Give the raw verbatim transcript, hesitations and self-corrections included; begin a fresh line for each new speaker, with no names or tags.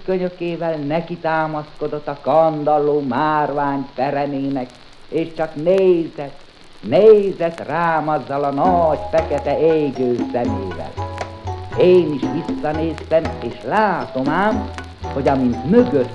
könyökével neki támaszkodott a kandalló márvány peremének, és csak nézett, nézett rám azzal a nagy, fekete, égő szemével. Én is visszanéztem, és látom ám, hogy amint mögött